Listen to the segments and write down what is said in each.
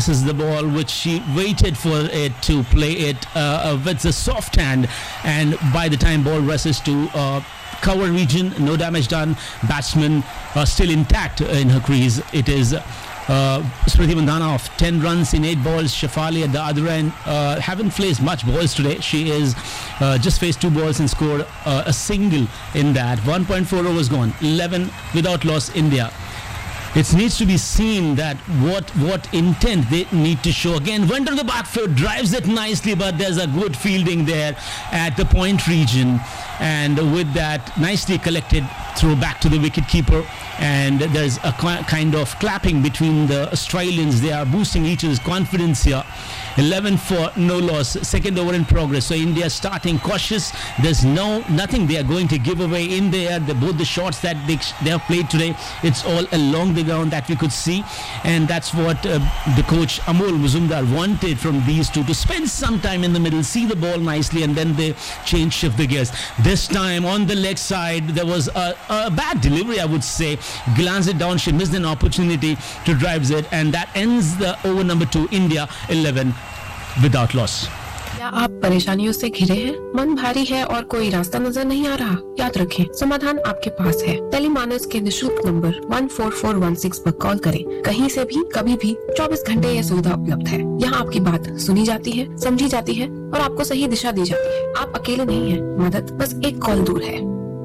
passes the ball, which she waited for it to play it with a soft hand, and by the time ball rushes to cover region, no damage done. Batsman still intact in her crease. It is Smriti Mandhana of 10 runs in 8 balls. Shefali at the other end haven't faced much balls today. She is just faced 2 balls and scored a single in that. 1.4 overs gone, 11 without loss India. It needs to be seen that what intent they need to show. Again, went on the back foot, drives it nicely, but there's a good fielding there at the point region. And with that, nicely collected throw back to the wicketkeeper. And there's a kind of clapping between the Australians. They are boosting each other's confidence here. 11 for no loss. Second over in progress. So India starting cautious. There's nothing they are going to give away in there. Both the shots that they have played today, it's all along the ground that we could see. And that's what the coach Amol Muzumdar wanted from these two, to spend some time in the middle, see the ball nicely, and then they shift the gears. This time on the leg side, there was a bad delivery, I would say. Glanced it down, she missed an opportunity to drive it, and that ends the over number 2. India 11 without loss. क्या आप परेशानियों से घिरे हैं? मन भारी है और कोई रास्ता नजर नहीं आ रहा? याद रखें, समाधान आपके पास है। टेलीमानस के निशुल्क नंबर 14416 पर कॉल करें। कहीं से भी, कभी भी, 24 घंटे यह सुविधा उपलब्ध है। यहाँ आपकी बात सुनी जाती है, समझी जाती है और आपको सही दिशा दी जाती है। आप अकेले नहीं हैं, मदद बस एक कॉल दूर है।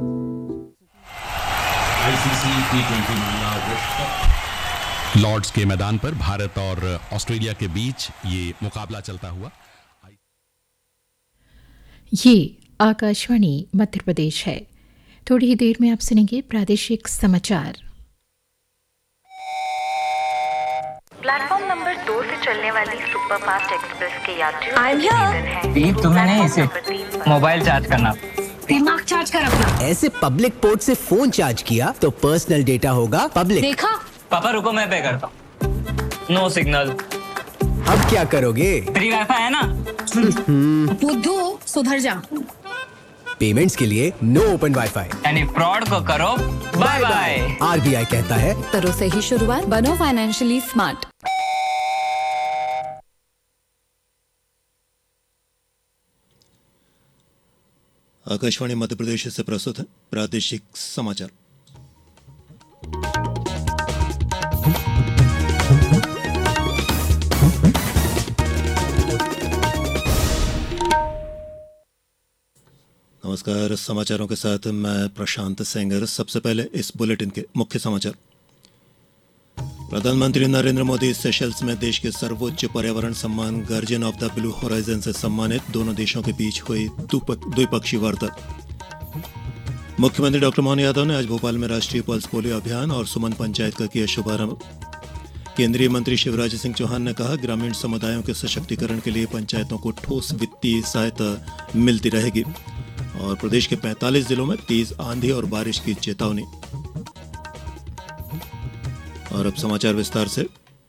लॉर्ड्स के मैदान पर भारत और ऑस्ट्रेलिया के बीच ये मुकाबला चलता हुआ। ये आकाशवाणी मध्य प्रदेश है। थोड़ी ही देर में आप सुनेंगे प्रादेशिक समाचार। प्लेटफॉर्म नंबर 2 से चलने वाली सुपरफास्ट एक्सप्रेस के यात्रियों तुम्हें नहीं, इसे मोबाइल चार्ज करना, दिमाग चार्ज कर अपना। ऐसे पब्लिक पोर्ट से फोन चार्ज किया तो पर्सनल डेटा होगा पब्लिक। देखा? पापा रुको, मैं पे करता हूँ। No signal. अब क्या करोगे? फ्री वाईफाई है ना? बुद्धू सुधर जा। पेमेंट्स के लिए नो ओपन वाईफाई, यानी फ्रॉड को करो बाय बाय। आरबीआई कहता है, करो सही शुरुआत, बनो फाइनेंशियली स्मार्ट। आकाशवाणी मध्य प्रदेश से प्रस्तुत है प्रादेशिक समाचार। नमस्कार, समाचारों के साथ मैं प्रशांत सेंगर। सबसे पहले इस बुलेटिन के मुख्य समाचार। प्रधानमंत्री नरेंद्र मोदी सेशल्स में देश के सर्वोच्च पर्यावरण सम्मान guardian of the blue horizon से सम्मानित। दोनों देशों के बीच हुई द्विपक्षीय वार्ता। मुख्यमंत्री डॉक्टर मोहन यादव ने आज भोपाल में राष्ट्रीय पल्स पोलियो अभियान और सुमन पंचायत का किया शुभारंभ। केंद्रीय मंत्री शिवराज सिंह चौहान ने कहा, ग्रामीण समुदायों के सशक्तिकरण के लिए पंचायतों को ठोस वित्तीय सहायता मिलती रहेगी। और प्रदेश के 45 जिलों में तेज आंधी और बारिश की चेतावनी। और अब समाचार विस्तार से।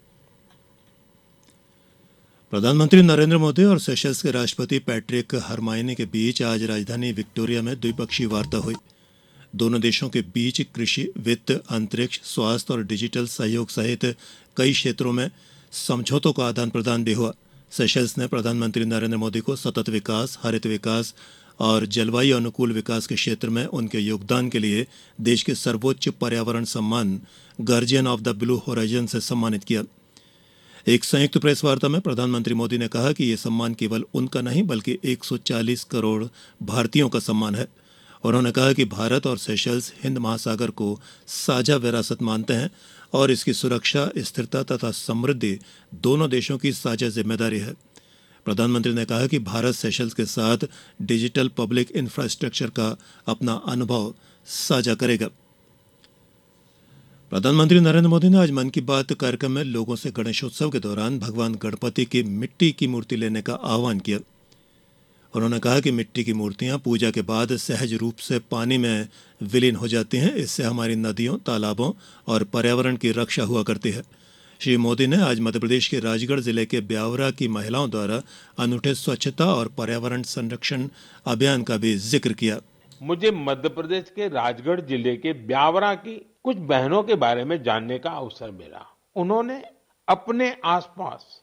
प्रधानमंत्री नरेंद्र मोदी और सेशल्स के राष्ट्रपति पैट्रिक हरमाइनी के बीच आज राजधानी विक्टोरिया में द्विपक्षीय वार्ता हुई। दोनों देशों के बीच कृषि, वित्त, अंतरिक्ष, स्वास्थ्य और डिजिटल सहयोग सहित कई क्षेत्रों में समझौतों का आदान प्रदान भी हुआ। सेशल्स ने प्रधानमंत्री नरेंद्र मोदी को सतत विकास, हरित विकास और जलवायु अनुकूल विकास के क्षेत्र में उनके योगदान के लिए देश के सर्वोच्च पर्यावरण सम्मान guardian of the blue horizon से सम्मानित किया। एक संयुक्त प्रेस वार्ता में प्रधानमंत्री मोदी ने कहा कि यह सम्मान केवल उनका नहीं बल्कि 140 करोड़ भारतीयों का सम्मान है। उन्होंने कहा कि भारत और सेशल्स हिंद महासागर को साझा विरासत मानते हैं और इसकी सुरक्षा, स्थिरता तथा समृद्धि दोनों देशों की साझा जिम्मेदारी है। प्रधानमंत्री ने कहा कि भारत सेशल्स के साथ डिजिटल पब्लिक इंफ्रास्ट्रक्चर का अपना अनुभव साझा करेगा। प्रधानमंत्री नरेंद्र मोदी ने आज मन की बात कार्यक्रम में लोगों से गणेशोत्सव के दौरान भगवान गणपति की मिट्टी की मूर्ति लेने का आह्वान किया। उन्होंने कहा कि मिट्टी की मूर्तियां पूजा के बाद सहज रूप से पानी में विलीन हो जाती हैं। इससे हमारी नदियों, तालाबों और पर्यावरण की रक्षा हुआ करती है। श्री मोदी ने आज मध्य प्रदेश के राजगढ़ जिले के ब्यावरा की महिलाओं द्वारा अनूठे स्वच्छता और पर्यावरण संरक्षण अभियान का भी जिक्र किया। मुझे मध्य प्रदेश के राजगढ़ जिले के ब्यावरा की कुछ बहनों के बारे में जानने का अवसर मिला। उन्होंने अपने आसपास